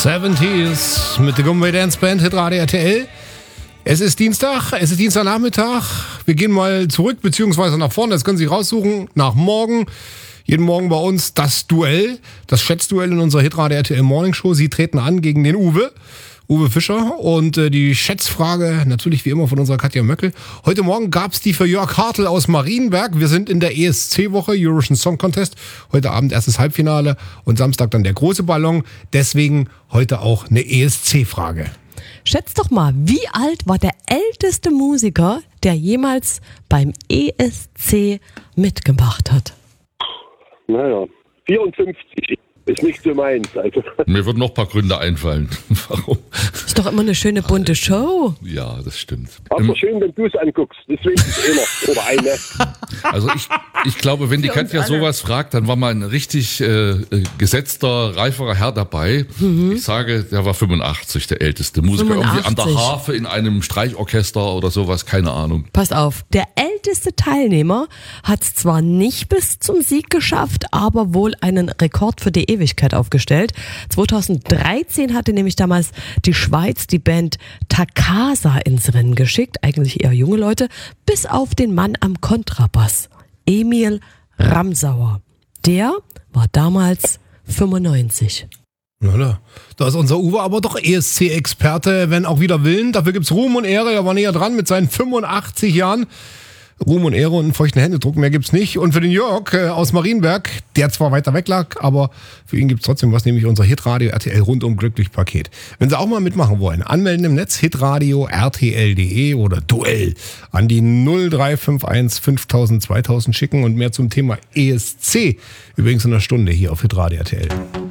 70s mit der Gumbay Dance Band, Hitradio RTL. Es ist Dienstagnachmittag. Wir gehen mal zurück, beziehungsweise nach vorne, das können Sie raussuchen, nach morgen. Jeden Morgen bei uns das Duell, das Schätzduell in unserer Hitradio RTL Morning Show. Sie treten an gegen den Uwe Fischer, und die Schätzfrage natürlich wie immer von unserer Katja Möckel. Heute Morgen gab es die für Jörg Hartl aus Marienberg. Wir sind in der ESC-Woche, Eurovision Song Contest. Heute Abend erstes Halbfinale und Samstag dann der große Ballon. Deswegen heute auch eine ESC-Frage. Schätzt doch mal, wie alt war der älteste Musiker, der jemals beim ESC mitgemacht hat? Naja, 54. Ist nicht so meins. Also. Mir würden noch ein paar Gründe einfallen. Warum? Ist doch immer eine schöne bunte Show. Ja, das stimmt. Aber schön, wenn du es anguckst. Deswegen ist einer oder eine. Also ich glaube, wenn die Katja sowas fragt, dann war mal ein richtig gesetzter, reiferer Herr dabei. Mhm. Ich sage, der war 85, der älteste Musiker. 85. Irgendwie an der Harfe in einem Streichorchester oder sowas, keine Ahnung. Pass auf, der älteste Teilnehmer hat es zwar nicht bis zum Sieg geschafft, aber wohl einen Rekord für die Ewigkeit aufgestellt. 2013 hatte nämlich damals die Schweiz die Band Takasa ins Rennen geschickt, eigentlich eher junge Leute, bis auf den Mann am Kontrabass, Emil Ramsauer. Der war damals 95. Ja, da ist unser Uwe aber doch ESC-Experte, wenn auch wieder Willen. Dafür gibt's Ruhm und Ehre, er war näher dran mit seinen 85 Jahren. Ruhm und Ehre und einen feuchten Händedruck, mehr gibt's nicht. Und für den Jörg aus Marienberg, der zwar weiter weg lag, aber für ihn gibt's trotzdem was, nämlich unser Hitradio RTL rundum glücklich Paket. Wenn Sie auch mal mitmachen wollen, anmelden im Netz, hitradio rtl.de oder Duell an die 0351 5000 2000 schicken und mehr zum Thema ESC übrigens in einer Stunde hier auf Hitradio RTL.